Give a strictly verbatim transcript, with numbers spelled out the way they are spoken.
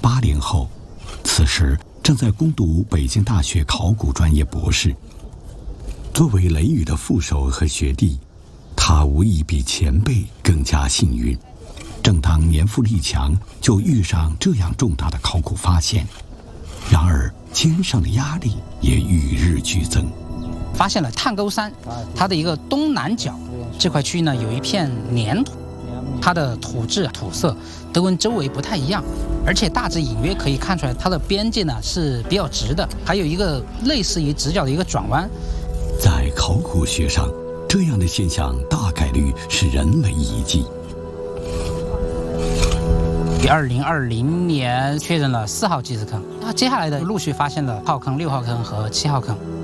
八零后，此时正在攻读北京大学考古专业博士。作为雷雨的副手和学弟，他无疑比前辈更加幸运。正当年富力强，就遇上这样重大的考古发现，然而肩上的压力也与日俱增。 发现了探沟山，它的一个东南角这块区域呢，有一片粘土，它的土质土色都跟周围不太一样，而且大致隐约可以看出来它的边界呢是比较直的，还有一个类似于直角的一个转弯。 在考古学上，这样的现象大概率是人为遗迹。 二零二零年确认了四号祭祀坑，那接下来的陆续发现了号坑、六号坑和七号坑。